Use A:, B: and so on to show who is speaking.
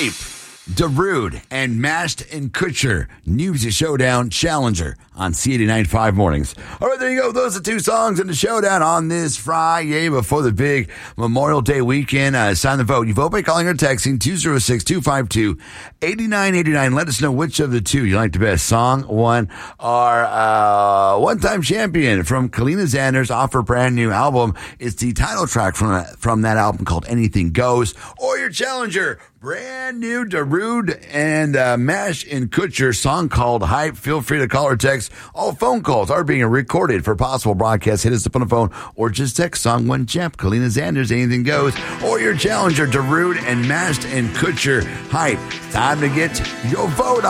A: Hype, Darude, and Mashed and Kutcher. Music Showdown Challenger on C89.5 Mornings. All right, there you go. Those are two songs in the showdown on this Friday before the big Memorial Day weekend. Sign the vote. You vote by calling or texting 206-252-8989. Let us know which of the two you like the best. Song one, our one-time champion from Kalina Xanders off her brand new album. It's the title track from that album called Anything Goes. Or your challenger, brand new Darude and Mash and Kutcher, song called Hype. Feel free to call or text. All phone calls are being recorded for possible broadcast. Hit us up on the phone or just text song one champ, Kalina Xanders, Anything Goes. Or your challenger, Darude and Mashed and Kutcher, Hype. Time to get your vote